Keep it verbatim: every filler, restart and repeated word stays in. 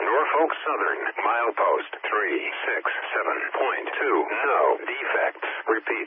Norfolk Southern, milepost three six seven point two. No defects. Repeat,